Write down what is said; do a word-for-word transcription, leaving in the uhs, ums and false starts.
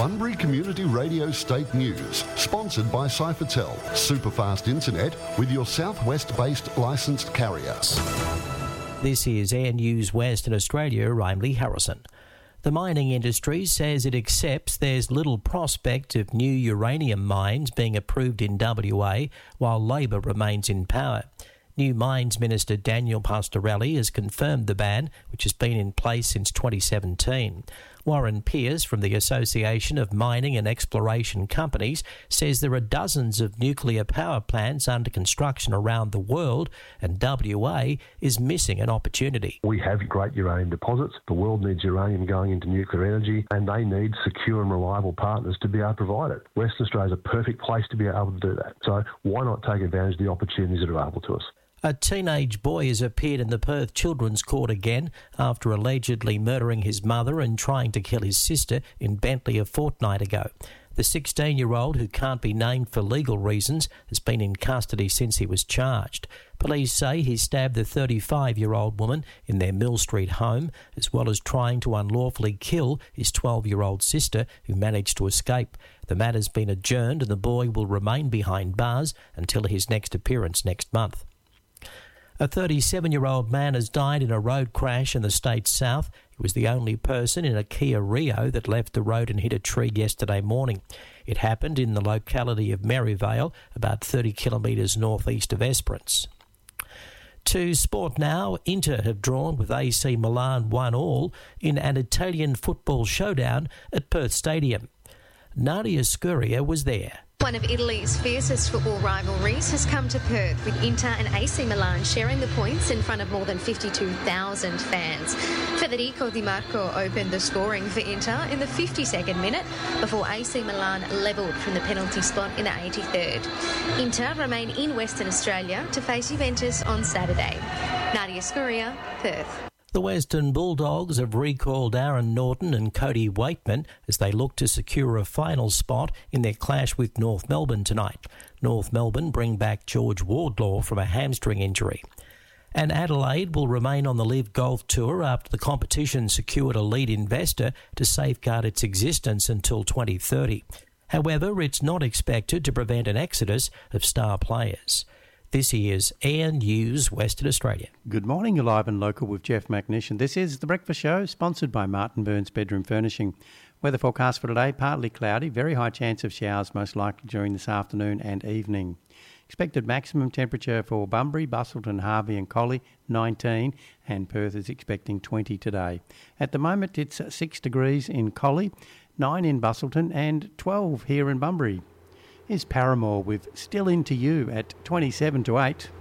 Bunbury Community Radio State News, sponsored by Cyfertel, superfast internet with your southwest-based licensed carrier. This is Air News Western Australia. I'm Lee Harrison. The mining industry says it accepts there's little prospect of new uranium mines being approved in W A while Labor remains in power. New Mines Minister Daniel Pastorelli has confirmed the ban, which has been in place since twenty seventeen. Warren Pearce from the Association of Mining and Exploration Companies says there are dozens of nuclear power plants under construction around the world and W A is missing an opportunity. We have great uranium deposits. The world needs uranium going into nuclear energy and they need secure and reliable partners to be able to provide it. Western Australia is a perfect place to be able to do that. So why not take advantage of the opportunities that are available to us? A teenage boy has appeared in the Perth Children's Court again after allegedly murdering his mother and trying to kill his sister in Bentley a fortnight ago. The sixteen-year-old, who can't be named for legal reasons, has been in custody since he was charged. Police say he stabbed the thirty-five-year-old woman in their Mill Street home, as well as trying to unlawfully kill his twelve-year-old sister, who managed to escape. The matter's been adjourned and the boy will remain behind bars until his next appearance next month. A thirty-seven-year-old man has died in a road crash in the state's south. He was the only person in a Kia Rio that left the road and hit a tree yesterday morning. It happened in the locality of Maryvale, about thirty kilometres northeast of Esperance. To sport now, Inter have drawn with A C Milan one all in an Italian football showdown at Perth Stadium. Nadia Scuria was there. One of Italy's fiercest football rivalries has come to Perth, with Inter and A C Milan sharing the points in front of more than fifty-two thousand fans. Federico Di Marco opened the scoring for Inter in the fifty-second minute before A C Milan levelled from the penalty spot in the eighty-third. Inter remain in Western Australia to face Juventus on Saturday. Nadia Scuria, Perth. The Western Bulldogs have recalled Aaron Norton and Cody Waitman as they look to secure a final spot in their clash with North Melbourne tonight. North Melbourne bring back George Wardlaw from a hamstring injury. And Adelaide will remain on the Live Golf Tour after the competition secured a lead investor to safeguard its existence until twenty thirty. However, it's not expected to prevent an exodus of star players. This is Air News Western Australia. Good morning, you're live and local with Jeff McNish. This is The Breakfast Show, sponsored by Martin Burns Bedroom Furnishing. Weather forecast for today, partly cloudy, very high chance of showers, most likely during this afternoon and evening. Expected maximum temperature for Bunbury, Busselton, Harvey and Collie, nineteen, and Perth is expecting twenty today. At the moment, it's six degrees in Collie, nine in Busselton and twelve here in Bunbury. Is Paramore with Still Into You at twenty-seven to eight.